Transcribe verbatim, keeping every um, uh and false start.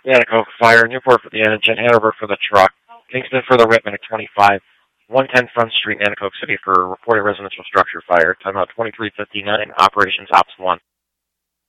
Nanticoke Fire, Newport for the engine, Hanover for the truck, Kingston for the Whitman at twenty-five, one ten Front Street, Nanticoke City for reported residential structure fire. Timeout twenty-three fifty-nine, operations ops one.